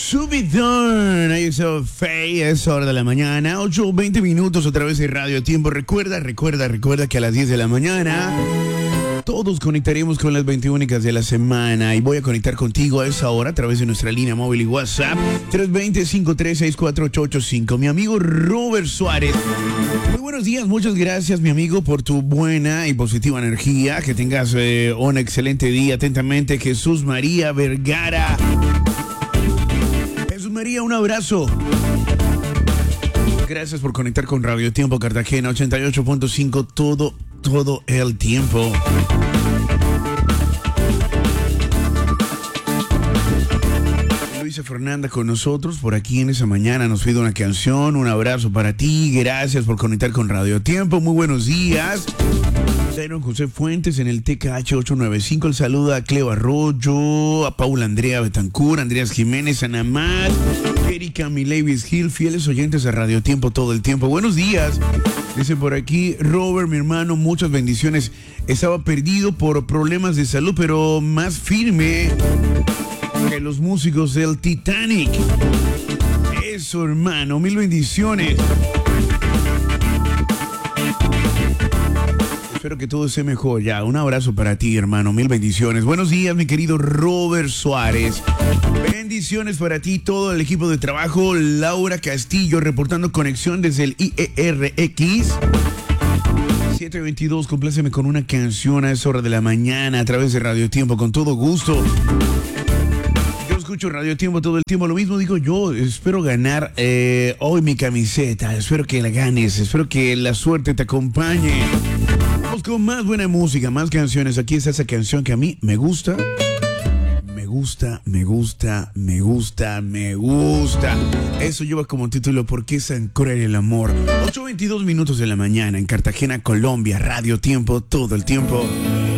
Subidón, ahí está Faye, es hora de la mañana, 8:20 minutos otra vez en Radio Tiempo. Recuerda que a las 10 de la mañana todos conectaremos con las 20 únicas de la semana y voy a conectar contigo a esa hora a través de nuestra línea móvil y WhatsApp 320-536-4885. Mi amigo Robert Suárez. Muy buenos días, muchas gracias mi amigo por tu buena y positiva energía. Que tengas un excelente día. Atentamente, Jesús María Vergara. Jesús María, un abrazo. Gracias por conectar con Radio Tiempo Cartagena 88.5 todo el tiempo. Luisa Fernanda con nosotros por aquí en esa mañana. Nos pide una canción. Un abrazo para ti. Gracias por conectar con Radio Tiempo. Muy buenos días. Dairon José Fuentes en el TKH 895. El saludo a Cleo Arroyo, a Paula Andrea Betancur, Andreas Jiménez, Ana Mar, Erika Milevis Gil, fieles oyentes a Radio Tiempo todo el tiempo. Buenos días. Dice por aquí, Robert, mi hermano, muchas bendiciones. Estaba perdido por problemas de salud, pero más firme que los músicos del Titanic. Eso, hermano, mil bendiciones. Espero que todo esté mejor ya. Un abrazo para ti, hermano. Mil bendiciones. Buenos días, mi querido Robert Suárez. Bendiciones para ti, todo el equipo de trabajo. Laura Castillo reportando conexión desde el IERX 722. Compláceme con una canción a esa hora de la mañana a través de Radio Tiempo, con todo gusto. Yo escucho Radio Tiempo todo el tiempo. Lo mismo digo yo. Espero ganar hoy mi camiseta. Espero que la ganes. Espero que la suerte te acompañe. Vamos con más buena música, más canciones. Aquí está esa canción que a mí me gusta. Me gusta. Eso lleva como título ¿Por qué es tan cruel el amor? 8:22 minutos de la mañana en Cartagena, Colombia. Radio Tiempo todo el tiempo.